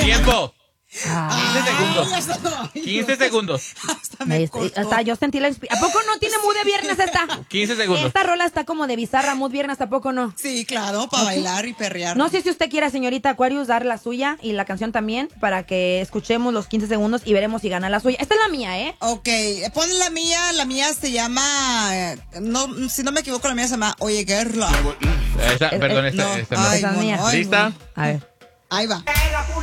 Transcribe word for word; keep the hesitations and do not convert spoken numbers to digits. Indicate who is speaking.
Speaker 1: Tiempo.
Speaker 2: Ah.
Speaker 1: quince segundos.
Speaker 3: Ay, hasta no.
Speaker 1: quince segundos.
Speaker 3: Hasta me
Speaker 2: Me-
Speaker 3: costó.
Speaker 2: hasta yo sentí la inspi- ¿A poco no tiene mood de viernes esta?
Speaker 1: quince segundos.
Speaker 2: Esta rola está como de bizarra, mood viernes, ¿a poco no?
Speaker 3: Sí, claro, para bailar y perrear.
Speaker 2: No sé si usted quiera, señorita Aquarius, dar la suya y la canción también para que escuchemos los quince segundos y veremos si gana la suya. Esta es la mía, ¿eh?
Speaker 3: Ok, pon la mía, la mía se llama, eh, no, si no me equivoco, la mía se llama Oye Guerra.
Speaker 1: Esta,
Speaker 2: Eh,
Speaker 1: perdón,
Speaker 2: eh,
Speaker 1: esta,
Speaker 3: no,
Speaker 1: esta no.
Speaker 3: ay,
Speaker 2: Esa es
Speaker 3: bueno,
Speaker 2: mía.
Speaker 3: ay,
Speaker 1: ¿Lista?
Speaker 3: bueno.
Speaker 2: A ver.
Speaker 3: Ahí va.